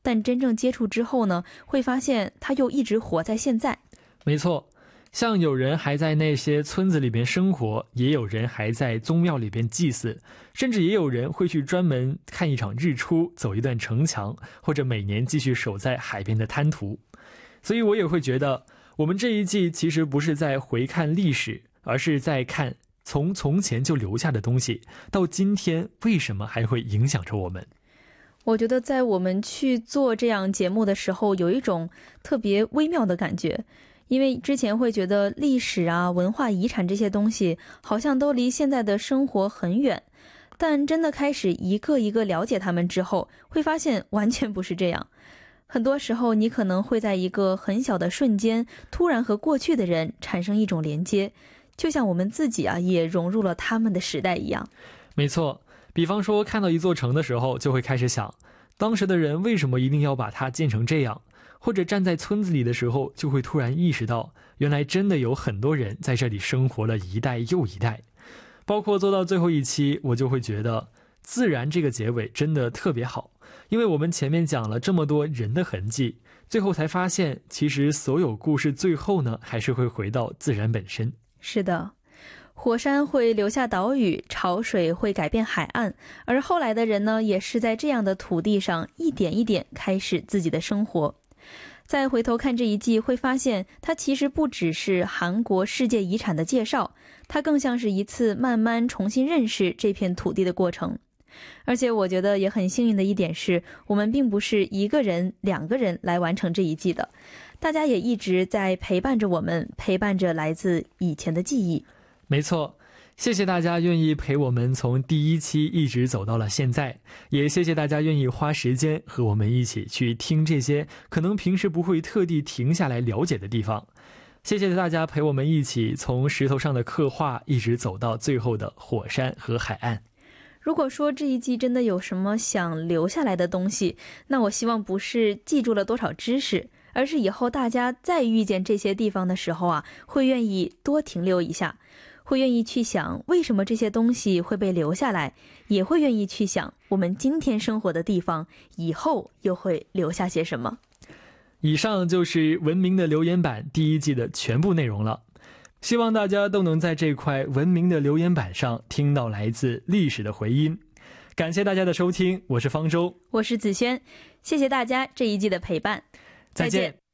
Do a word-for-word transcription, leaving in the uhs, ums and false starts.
但真正接触之后呢，会发现它又一直活在现在。 没错，像有人还在那些村子里边生活，也有人还在宗庙里边祭祀，甚至也有人会去专门看一场日出，走一段城墙，或者每年继续守在海边的滩涂。所以我也会觉得，我们这一季其实不是在回看历史，而是在看从从前就留下的东西，到今天为什么还会影响着我们。 我觉得在我们去做这样节目的时候，有一种特别微妙的感觉，因为之前会觉得历史啊、文化遗产这些东西好像都离现在的生活很远，但真的开始一个一个了解他们之后，会发现完全不是这样。很多时候你可能会在一个很小的瞬间，突然和过去的人产生一种连接，就像我们自己啊也融入了他们的时代一样。 没错，比方说看到一座城的时候，就会开始想，当时的人为什么一定要把它建成这样？或者站在村子里的时候，就会突然意识到，原来真的有很多人在这里生活了一代又一代。包括做到最后一期，我就会觉得自然这个结尾真的特别好，因为我们前面讲了这么多人的痕迹，最后才发现其实所有故事最后呢，还是会回到自然本身。 是的，火山会留下岛屿，潮水会改变海岸，而后来的人呢，也是在这样的土地上一点一点开始自己的生活。再回头看这一季，会发现它其实不只是韩国世界遗产的介绍，它更像是一次慢慢重新认识这片土地的过程。而且我觉得也很幸运的一点是，我们并不是一个人、两个人来完成这一季的，大家也一直在陪伴着我们，陪伴着来自以前的记忆。 没错，谢谢大家愿意陪我们从第一期一直走到了现在，也谢谢大家愿意花时间和我们一起去听这些可能平时不会特地停下来了解的地方。谢谢大家陪我们一起从石头上的刻画一直走到最后的火山和海岸。 如果说这一季真的有什么想留下来的东西，那我希望不是记住了多少知识，而是以后大家再遇见这些地方的时候啊，会愿意多停留一下，会愿意去想为什么这些东西会被留下来，也会愿意去想我们今天生活的地方以后又会留下些什么。 以上就是文明的留言板第一季的全部内容了，希望大家都能在这块文明的留言板上听到来自历史的回音。感谢大家的收听，我是方舟， 我是子轩，谢谢大家这一季的陪伴， 再见。